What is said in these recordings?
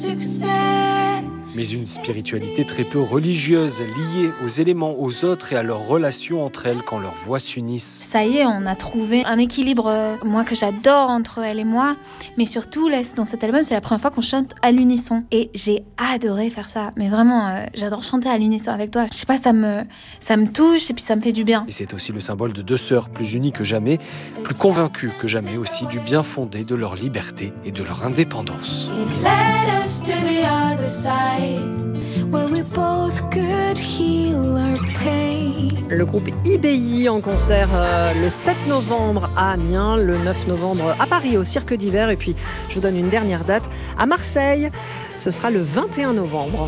Mais une spiritualité très peu religieuse, liée aux éléments, aux autres et à leurs relations entre elles quand leurs voix s'unissent. Ça y est, on a trouvé un équilibre, moi que j'adore entre elle et moi, mais surtout là, dans cet album, c'est la première fois qu'on chante à l'unisson. Et j'ai adoré faire ça, mais vraiment, j'adore chanter à l'unisson avec toi. Je sais pas, ça me touche et puis ça me fait du bien. Et c'est aussi le symbole de deux sœurs plus unies que jamais, plus convaincues que jamais aussi du bien fondé de leur liberté et de leur indépendance. Le groupe IBI en concert le 7 novembre à Amiens, le 9 novembre à Paris au Cirque d'Hiver et puis je vous donne une dernière date à Marseille, ce sera le 21 novembre.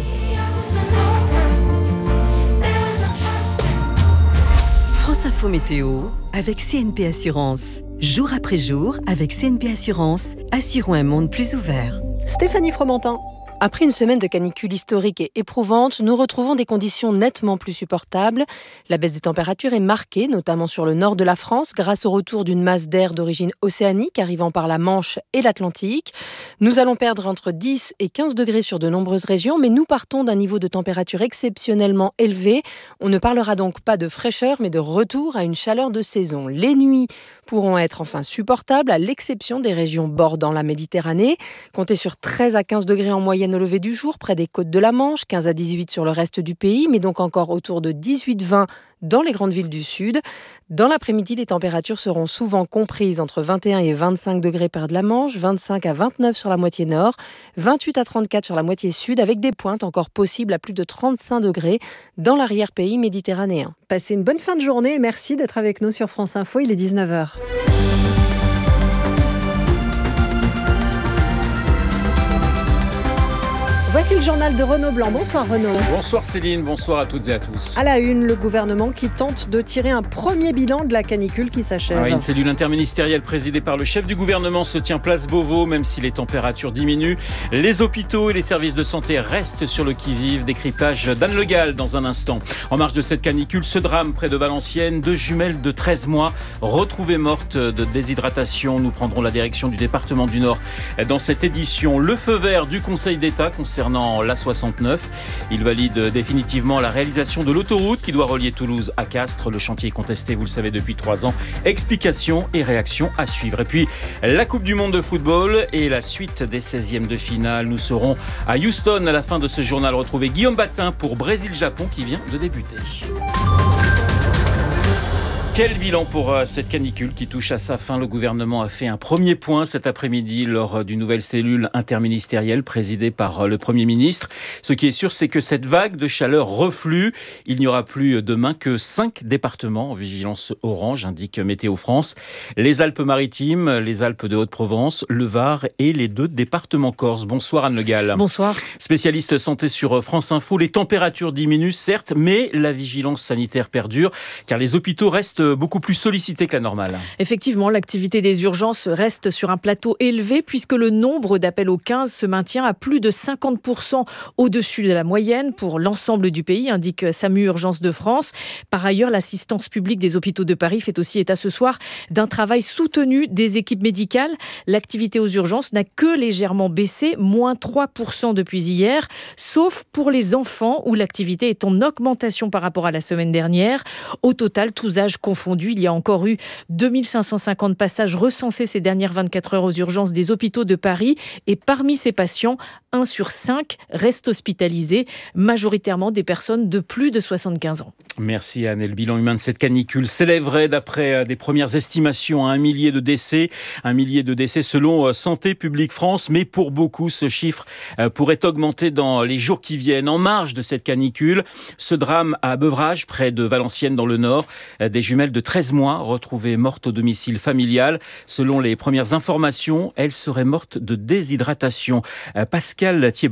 France Info Météo avec CNP Assurance. Jour après jour, avec CNP Assurance, assurons un monde plus ouvert. Stéphanie Fromentin. Après une semaine de canicule historique et éprouvante, nous retrouvons des conditions nettement plus supportables. La baisse des températures est marquée, notamment sur le nord de la France, grâce au retour d'une masse d'air d'origine océanique arrivant par la Manche et l'Atlantique. Nous allons perdre entre 10 et 15 degrés sur de nombreuses régions, mais nous partons d'un niveau de température exceptionnellement élevé. On ne parlera donc pas de fraîcheur, mais de retour à une chaleur de saison. Les nuits pourront être enfin supportables, à l'exception des régions bordant la Méditerranée. Comptez sur 13 à 15 degrés en moyenne au lever du jour, près des côtes de la Manche, 15 à 18 sur le reste du pays, mais donc encore autour de 18-20 dans les grandes villes du sud. Dans l'après-midi, les températures seront souvent comprises entre 21 et 25 degrés près de la Manche, 25 à 29 sur la moitié nord, 28 à 34 sur la moitié sud, avec des pointes encore possibles à plus de 35 degrés dans l'arrière-pays méditerranéen. Passez une bonne fin de journée et merci d'être avec nous sur France Info, il est 19h. Voici le journal de Renaud Blanc. Bonsoir Renaud. Bonsoir Céline, bonsoir à toutes et à tous. À la une, le gouvernement qui tente de tirer un premier bilan de la canicule qui s'achève. Une cellule interministérielle présidée par le chef du gouvernement se tient place Beauvau, même si les températures diminuent. Les hôpitaux et les services de santé restent sur le qui-vive. Décryptage d'Anne Le Gall dans un instant. En marge de cette canicule, ce drame près de Valenciennes, 2 jumelles de 13 mois retrouvées mortes de déshydratation. Nous prendrons la direction du département du Nord dans cette édition. Le feu vert du Conseil d'État concernant l'A69. Il valide définitivement la réalisation de l'autoroute qui doit relier Toulouse à Castres. Le chantier est contesté, vous le savez, depuis 3 ans. Explications et réactions à suivre. Et puis, la Coupe du Monde de football et la suite des 16e de finale. Nous serons à Houston à la fin de ce journal. Retrouvez Guillaume Batin pour Brésil-Japon qui vient de débuter. Quel bilan pour cette canicule qui touche à sa fin? Le gouvernement a fait un premier point cet après-midi lors d'une nouvelle cellule interministérielle présidée par le Premier ministre. Ce qui est sûr, c'est que cette vague de chaleur reflue. Il n'y aura plus demain que 5 départements en vigilance orange, indique Météo France. Les Alpes-Maritimes, les Alpes de Haute-Provence, le Var et les 2 départements corse. Bonsoir Anne Le Gall. Bonsoir. Spécialiste santé sur France Info, les températures diminuent certes, mais la vigilance sanitaire perdure car les hôpitaux restent beaucoup plus sollicité que la normale. Effectivement, l'activité des urgences reste sur un plateau élevé puisque le nombre d'appels au 15 se maintient à plus de 50% au-dessus de la moyenne pour l'ensemble du pays, indique SAMU Urgences de France. Par ailleurs, l'assistance publique des hôpitaux de Paris fait aussi état ce soir d'un travail soutenu des équipes médicales. L'activité aux urgences n'a que légèrement baissé, moins 3% depuis hier, sauf pour les enfants où l'activité est en augmentation par rapport à la semaine dernière. Au total, tous âges confondus, il y a encore eu 2550 passages recensés ces dernières 24 heures aux urgences des hôpitaux de Paris. Et parmi ces patients, 1 sur 5 reste hospitalisé, majoritairement des personnes de plus de 75 ans. Merci Anne. Et le bilan humain de cette canicule s'élèverait d'après des premières estimations à 1 millier de décès. 1 millier de décès selon Santé publique France. Mais pour beaucoup, ce chiffre pourrait augmenter dans les jours qui viennent. En marge de cette canicule, ce drame à Beuvrages, près de Valenciennes dans le Nord. Des jumelles de 13 mois retrouvées mortes au domicile familial. Selon les premières informations, elles seraient mortes de déshydratation. Pascal Thiébaut.